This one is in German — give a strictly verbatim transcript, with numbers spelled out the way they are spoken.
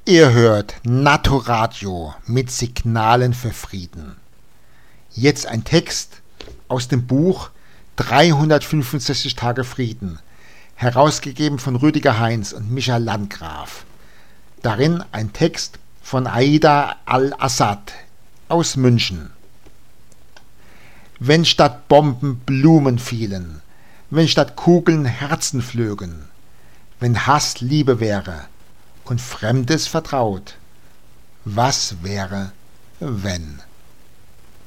Ihr hört Naturadio mit Signalen für Frieden. Jetzt ein Text aus dem Buch dreihundertfünfundsechzig Tage Frieden, herausgegeben von Rüdiger Heinz und Michael Landgraf. Darin ein Text von Aida al-Assad aus München. Wenn statt Bomben Blumen fielen, wenn statt Kugeln Herzen flögen, wenn Hass Liebe wäre und Fremdes vertraut, was wäre, wenn?